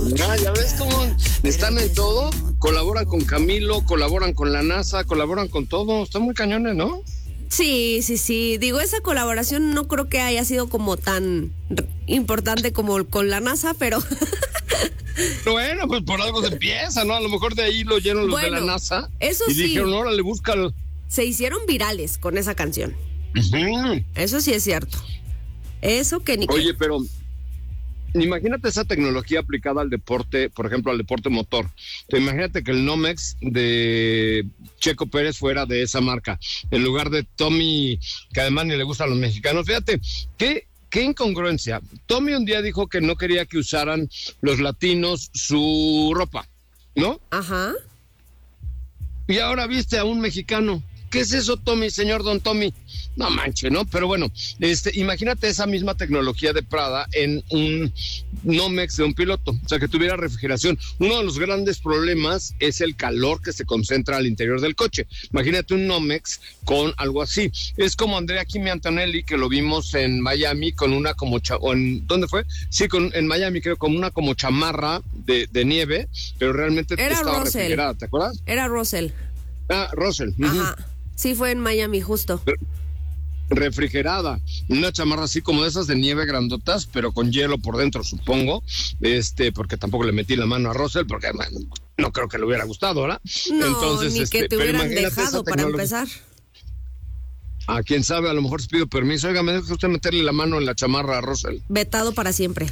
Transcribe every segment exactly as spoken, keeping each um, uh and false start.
Ya, ya ves cómo están en todo. Colaboran con Camilo, colaboran con la NASA, colaboran con todo. Están muy cañones, ¿no? Sí, sí, sí. Digo, esa colaboración no creo que haya sido como tan importante como con la NASA, pero... Bueno, pues por algo se empieza, ¿no? A lo mejor de ahí lo llenan los bueno, de la NASA. Eso y sí. dijeron, órale, búscalo. Se hicieron virales con esa canción. Uh-huh. Eso sí es cierto. Eso que ni... Oye, pero... Imagínate esa tecnología aplicada al deporte, por ejemplo, al deporte motor. Te imagínate que el Nomex de Checo Pérez fuera de esa marca, en lugar de Tommy, que además ni le gusta a los mexicanos. Fíjate, qué, qué incongruencia. Tommy un día dijo que no quería que usaran los latinos su ropa, ¿no? Ajá. Y ahora viste a un mexicano. ¿Qué es eso, Tommy, señor Don Tommy? No manche, ¿no? Pero bueno, este, imagínate esa misma tecnología de Prada en un Nomex de un piloto, o sea, que tuviera refrigeración. Uno de los grandes problemas es el calor que se concentra al interior del coche. Imagínate un Nomex con algo así. Es como Andrea Kimi Antonelli, que lo vimos en Miami con una como... Cha- o en, ¿dónde fue? Sí, con, en Miami creo, con una como chamarra de, de nieve, pero realmente Era estaba Russell. refrigerada, ¿te acuerdas? Era Russell. Ah, Russell. Ajá. Uh-huh. Sí, fue en Miami, justo. Refrigerada, una chamarra así como de esas de nieve grandotas, pero con hielo por dentro, supongo, este, porque tampoco le metí la mano a Russell, porque bueno, no creo que le hubiera gustado, ¿verdad? No, Entonces, ni este, que te hubieran imagínate dejado para empezar. A quién sabe, a lo mejor se pido permiso. Oiga, me deja usted meterle la mano en la chamarra a Russell. Vetado para siempre.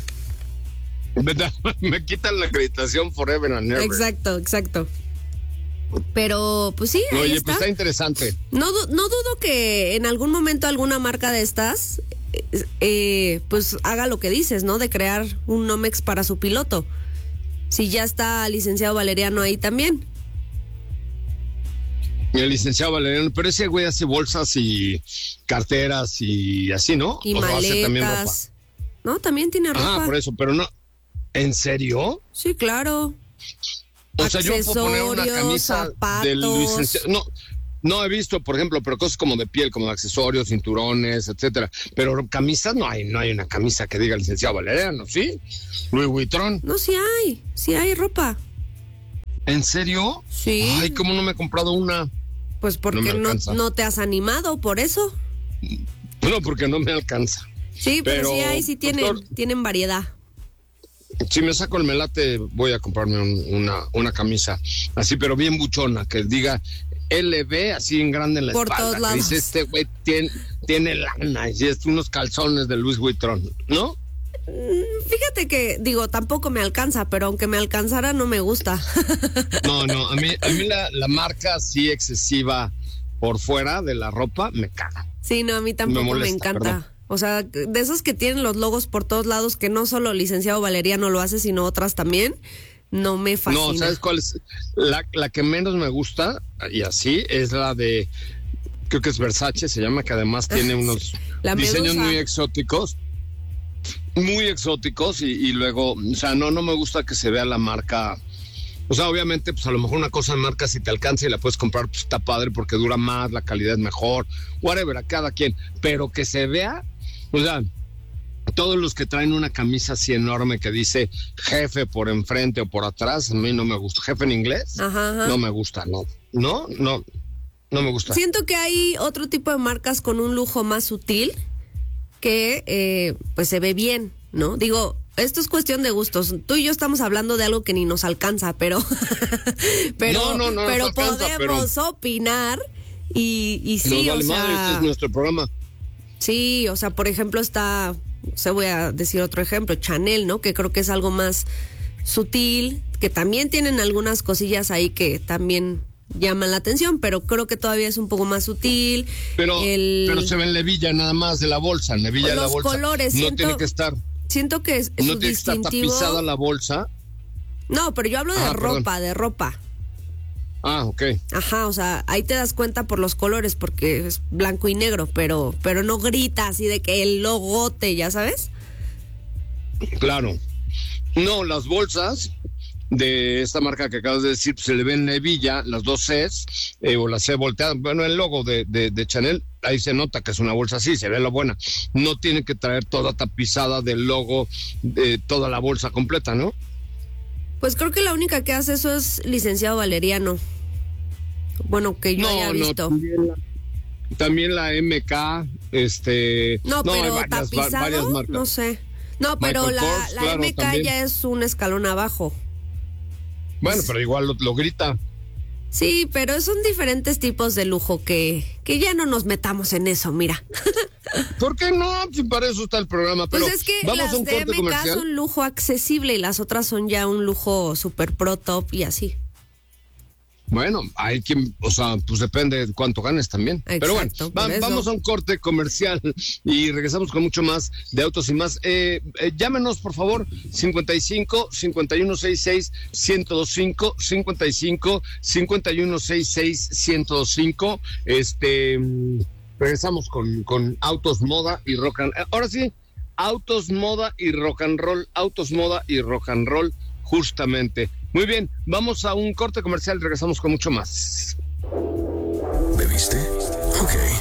Me quitan la acreditación forever and ever. Exacto, exacto. Pero, pues sí, ahí Oye, está. pues está interesante. No, no dudo que en algún momento alguna marca de estas, eh, pues haga lo que dices, ¿no? De crear un Nomex para su piloto. Si ya está licenciado Valeriano ahí también. Y el licenciado Valeriano, pero ese güey hace bolsas y carteras y así, ¿no? Y o maletas. Hace también ropa. No, también tiene ropa. Ah, por eso, pero no. ¿En serio? Sí, claro. O sea, yo puedo poner una camisa zapatos. del licenciado. No, no he visto, por ejemplo, pero cosas como de piel, como accesorios, cinturones, etcétera. Pero camisas no hay, no hay una camisa que diga licenciado Valeriano, ¿sí? Louis Vuitton. No, sí hay, sí hay ropa. ¿En serio? Sí. Ay, ¿cómo no me he comprado una? Pues porque no, no, no te has animado, por eso. No, porque no me alcanza. Sí, pero, pero sí hay, sí tienen, doctor, tienen variedad. Si me saco el melate, voy a comprarme un, una, una camisa así, pero bien buchona, que diga L B así en grande en la por espalda. Todos lados. Que dice, este güey tiene, tiene lana y es unos calzones de Louis Vuitton, ¿no? Fíjate que, digo, tampoco me alcanza, pero aunque me alcanzara, no me gusta. No, no, a mí, a mí la, la marca así excesiva por fuera de la ropa me caga. Sí, no, a mí tampoco me, molesta, me encanta. Perdón. O sea, de esos que tienen los logos por todos lados, que no solo licenciado Valeriano lo hace, sino otras también, no me fascina. No, ¿sabes cuál es? La, la que menos me gusta, y así, es la de, creo que es Versace, se llama, que además tiene unos diseños muy exóticos. Muy exóticos y, y luego, o sea, no, no me gusta que se vea la marca. O sea, obviamente, pues a lo mejor una cosa de marca, si te alcanza y la puedes comprar, pues está padre porque dura más, la calidad es mejor, whatever, a cada quien. Pero que se vea, o sea, todos los que traen una camisa así enorme que dice jefe por enfrente o por atrás, a mí no me gusta. Jefe en inglés, ajá, ajá. No me gusta, no. No, no, no me gusta. Siento que hay otro tipo de marcas con un lujo más sutil que eh, pues se ve bien, ¿no? Digo, esto es cuestión de gustos. Tú y yo estamos hablando de algo que ni nos alcanza, pero pero, no, no, no pero alcanza, podemos pero... opinar y, y sí, no, vale o sea... madre, este es nuestro programa. Sí, o sea, por ejemplo está, se voy a decir otro ejemplo, Chanel, ¿no? Que creo que es algo más sutil, que también tienen algunas cosillas ahí que también llaman la atención, pero creo que todavía es un poco más sutil. Pero, el... pero se ve en la hebilla nada más de la bolsa, en la hebilla de la bolsa. Los colores. No siento, tiene que estar. Siento que es no su tiene distintivo. que estar tapizada la bolsa. No, pero yo hablo de ah, ropa, perdón. de ropa. Ah, ok. Ajá, o sea, ahí te das cuenta por los colores, porque es blanco y negro, pero, pero no grita así de que el logote, ¿ya sabes? Claro. No, las bolsas de esta marca que acabas de decir, pues, se le ven en la hebilla, las dos Cs, eh, o la C volteada. Bueno, el logo de, de, de Chanel, ahí se nota que es una bolsa así, se ve la buena. No tiene que traer toda tapizada del logo, de toda la bolsa completa, ¿no? Pues creo que la única que hace eso es Licenciado Valeriano. Bueno, que yo no, haya visto. No, también, la, también la M K, este... No, pero no, varias, tapizado, varias no sé. No, pero Michael la, Kors, la claro, M K también. Ya es un escalón abajo. Bueno, pero igual lo, lo grita. Sí, pero son diferentes tipos de lujo que, que ya no nos metamos en eso, mira. ¿Por qué no? Si para eso está el programa. Pero pues es que vamos las a un de M K comercial. son lujo accesible y las otras son ya un lujo super pro top y así. Bueno, hay quien, o sea, pues depende de cuánto ganes también. Exacto, pero bueno, va, vamos a un corte comercial y regresamos con mucho más de Autos y Más. Eh, eh, llámenos, por favor, cincuenta y cinco, cincuenta y uno sesenta y seis, ciento veinticinco, cincuenta y cinco, cincuenta y uno sesenta y seis, ciento veinticinco. Este, regresamos con, con Autos, Moda y Rock and Roll. Ahora sí, Autos, Moda y Rock and Roll. Autos, Moda y Rock and Roll, justamente. Muy bien, vamos a un corte comercial y regresamos con mucho más. ¿Bebiste? Ok.